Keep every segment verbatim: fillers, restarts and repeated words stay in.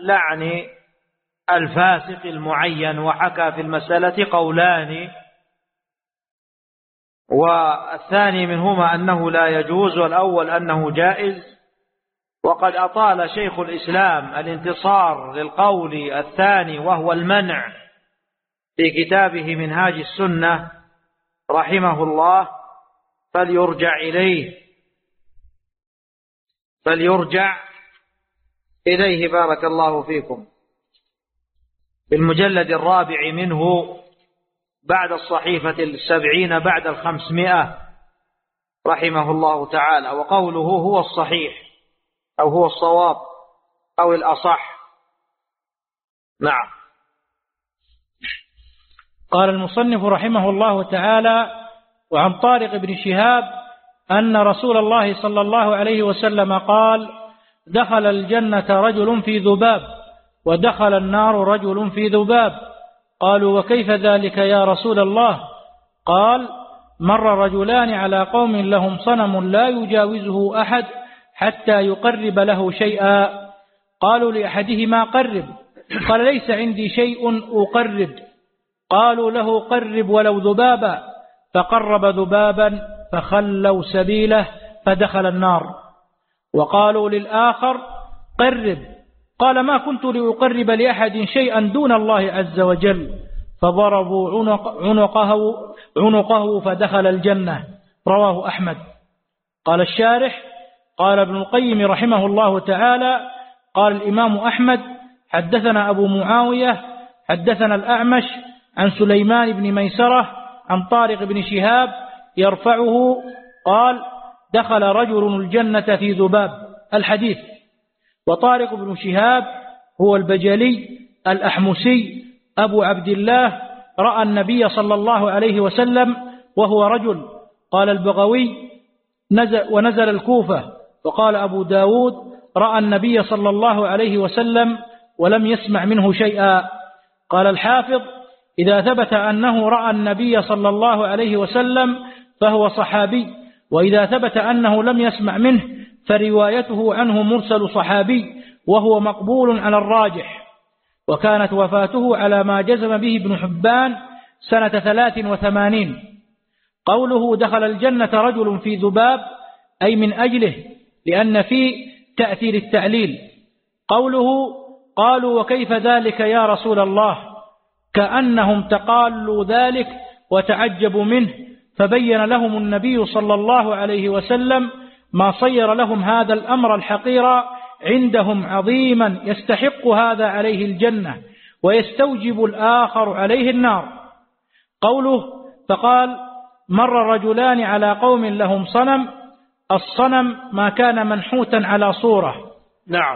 لعن الفاسق المعين، وحكى في المسألة قولان، والثاني منهما أنه لا يجوز، والأول أنه جائز. وقد أطال شيخ الإسلام الانتصار للقول الثاني وهو المنع في كتابه منهاج السنة رحمه الله، فليرجع إليه فليرجع إليه بارك الله فيكم، في المجلد الرابع منه بعد الصحيفة السبعين بعد الخمسمائة رحمه الله تعالى. وقوله هو الصحيح أو هو الصواب أو الأصح. نعم. قال المصنف رحمه الله تعالى: وعن طارق بن شهاب أن رسول الله صلى الله عليه وسلم قال: دخل الجنة رجل في ذباب، ودخل النار رجل في ذباب. قالوا: وكيف ذلك يا رسول الله؟ قال: مر رجلان على قوم لهم صنم لا يجاوزه أحد حتى يقرب له شيئا. قالوا لأحدهما: قرب. قال: ليس عندي شيء أقرب. قالوا له: قرب ولو ذبابا. فقرب ذبابا فخلوا سبيله فدخل النار. وقالوا للآخر: قرب. قال: ما كنت لأقرب لأحد شيئا دون الله عز وجل. فضربوا عنق عنقه, عنقه فدخل الجنة. رواه أحمد. قال الشارح: قال ابن القيم رحمه الله تعالى: قال الإمام أحمد: حدثنا أبو معاوية حدثنا الأعمش عن سليمان بن ميسرة عن طارق بن شهاب يرفعه قال: دخل رجل الجنة في ذباب. الحديث. وطارق بن شهاب هو البجلي الأحمسي أبو عبد الله، رأى النبي صلى الله عليه وسلم وهو رجل. قال البغوي: نزل ونزل الكوفة. وقال أبو داود: رأى النبي صلى الله عليه وسلم ولم يسمع منه شيئا. قال الحافظ: إذا ثبت أنه رأى النبي صلى الله عليه وسلم فهو صحابي، وإذا ثبت أنه لم يسمع منه فروايته عنه مرسل صحابي، وهو مقبول على الراجح. وكانت وفاته على ما جزم به ابن حبان سنة ثلاث وثمانين. قوله دخل الجنة رجل في ذباب أي من أجله، لأن فيه تأثير التعليل. قوله قالوا: وكيف ذلك يا رسول الله؟ كأنهم تقالوا ذلك وتعجبوا منه، فبين لهم النبي صلى الله عليه وسلم ما صير لهم هذا الأمر الحقير عندهم عظيما يستحق هذا عليه الجنة ويستوجب الآخر عليه النار. قوله فقال: مر رجلان على قوم لهم صنم. الصنم ما كان منحوتا على صورة. نعم.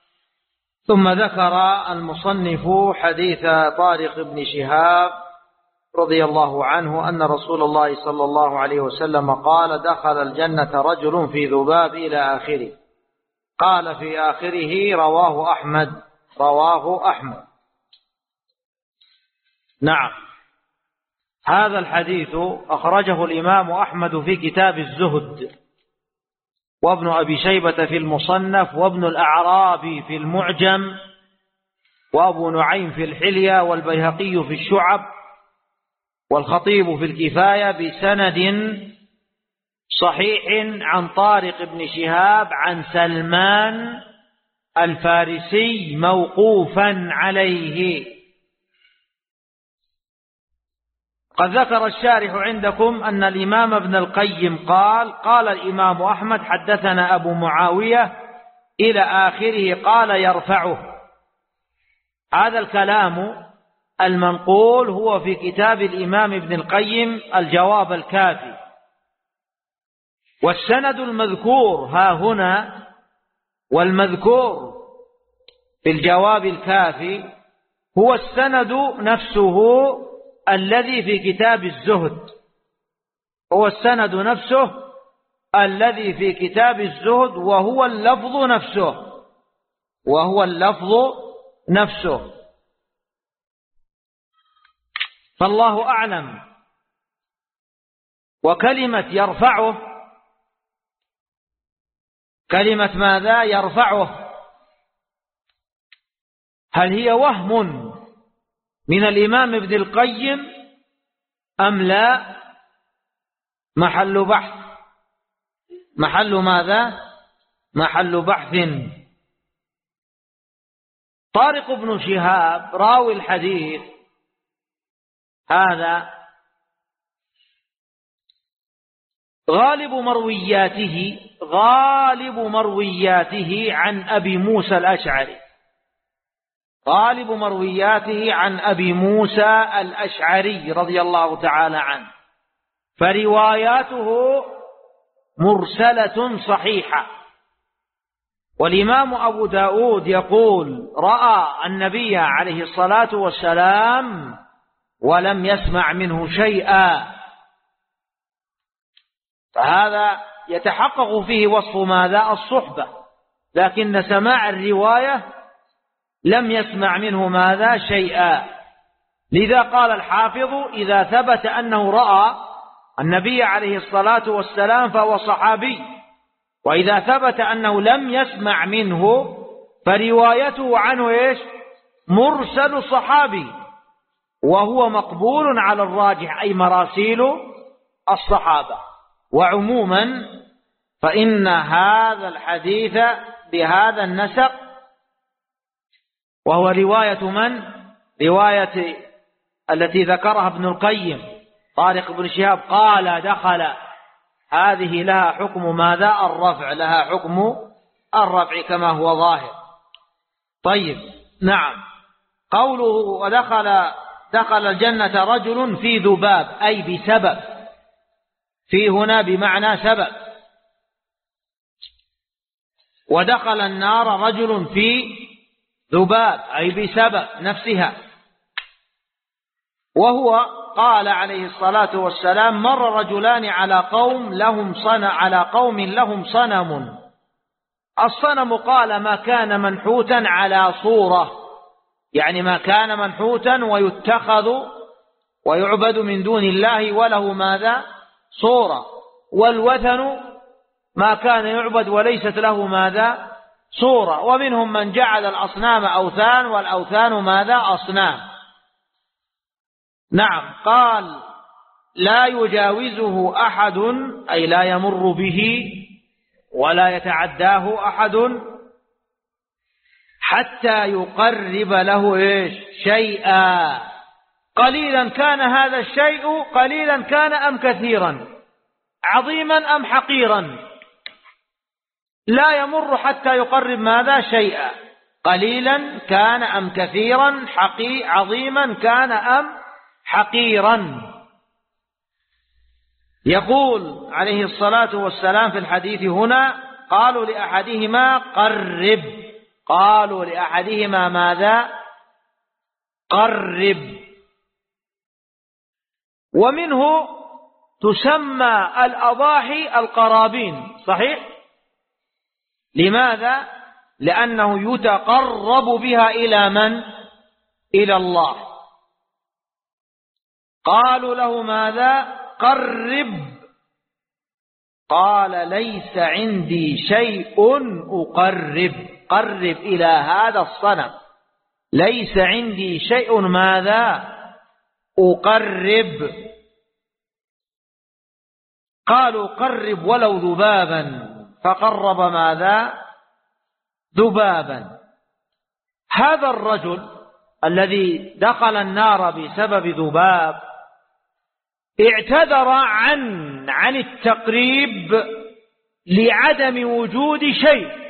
ثم ذكر المصنف حديث طارق بن شهاب رضي الله عنه أن رسول الله صلى الله عليه وسلم قال: دخل الجنة رجل في ذباب إلى آخره. قال في آخره: رواه أحمد رواه أحمد. نعم. هذا الحديث أخرجه الإمام أحمد في كتاب الزهد، وابن أبي شيبة في المصنف، وابن الأعرابي في المعجم، وأبو نعيم في الحلية، والبيهقي في الشعب، والخطيب في الكفاية بسند صحيح عن طارق بن شهاب عن سلمان الفارسي موقوفا عليه. قد ذكر الشارح عندكم أن الإمام ابن القيم قال: قال الإمام أحمد حدثنا أبو معاوية إلى آخره، قال يرفعه. هذا الكلام المنقول هو في كتاب الإمام ابن القيم الجواب الكافي. والسند المذكور ها هنا والمذكور في الجواب الكافي هو السند نفسه الذي في كتاب الزهد، هو السند نفسه الذي في كتاب الزهد، وهو اللفظ نفسه وهو اللفظ نفسه فالله أعلم. وكلمة يرفعه، كلمة ماذا؟ يرفعه. هل هي وهم من الإمام ابن القيم أم لا؟ محل بحث. محل ماذا؟ محل بحث. طارق بن شهاب راوي الحديث هذا غالب مروياته غالب مروياته عن أبي موسى الأشعري غالب مروياته عن أبي موسى الأشعري رضي الله تعالى عنه، فرواياته مرسلة صحيحة. والإمام أبو داود يقول رأى النبي عليه الصلاة والسلام ولم يسمع منه شيئا، فهذا يتحقق فيه وصف ماذا؟ الصحبة، لكن سماع الرواية لم يسمع منه ماذا؟ شيئا. لذا قال الحافظ إذا ثبت أنه رأى النبي عليه الصلاة والسلام فهو صحابي، وإذا ثبت أنه لم يسمع منه فروايته عنه إيش؟ مرسل صحابي، وهو مقبول على الراجح، أي مراسيل الصحابة. وعموما فإن هذا الحديث بهذا النسق، وهو رواية من؟ رواية التي ذكرها ابن القيم، طارق بن شهاب قال دخل، هذه لها حكم ماذا؟ الرفع، لها حكم الرفع كما هو ظاهر. طيب نعم. قوله ودخل دخل الجنة رجل في ذباب، أي بسبب، في هنا بمعنى سبب. ودخل النار رجل في ذباب، أي بسبب نفسها. وهو قال عليه الصلاة والسلام مر رجلان على قوم لهم صنم على قوم لهم صنم. الصنم قال ما كان منحوتا على صورة، يعني ما كان منحوتا ويتخذ ويعبد من دون الله وله ماذا؟ صورة. والوثن ما كان يعبد وليست له ماذا؟ صورة. ومنهم من جعل الأصنام أوثان والأوثان ماذا؟ أصنام. نعم. قال لا يجاوزه أحد، أي لا يمر به ولا يتعداه أحد حتى يقرب له إيش؟ شيئا، قليلا كان هذا الشيء، قليلا كان أم كثيرا، عظيما أم حقيرا، لا يمر حتى يقرب ماذا؟ شيئا، قليلا كان أم كثيرا، حقي عظيما كان أم حقيرا. يقول عليه الصلاة والسلام في الحديث هنا قالوا لأحدهما قرب، قالوا لأحدهما ماذا؟ قرب. ومنه تسمى الأضاحي القرابين، صحيح؟ لماذا؟ لأنه يتقرب بها إلى من؟ إلى الله. قالوا له ماذا؟ قرب. قال ليس عندي شيء أقرب، قرب إلى هذا الصنم، ليس عندي شيء ماذا؟ أقرب. قالوا قرب ولو ذبابا، فقرب ماذا؟ ذبابا. هذا الرجل الذي دخل النار بسبب ذباب اعتذر عن عن التقريب لعدم وجود شيء.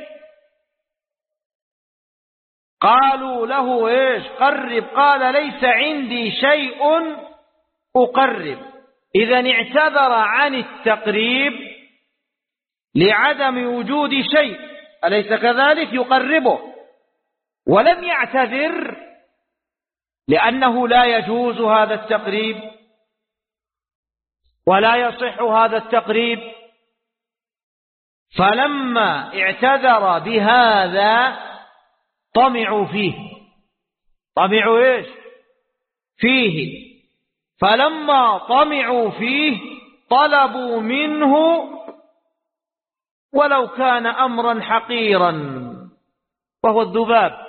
قالوا له ايش؟ قرب. قال ليس عندي شيء أقرب. إذن اعتذر عن التقريب لعدم وجود شيء، أليس كذلك؟ يقربه. ولم يعتذر لأنه لا يجوز هذا التقريب ولا يصح هذا التقريب. فلما اعتذر بهذا طمعوا فيه. طمعوا ايش؟ فيه. فلما طمعوا فيه طلبوا منه ولو كان أمرا حقيرا، وهو الذباب.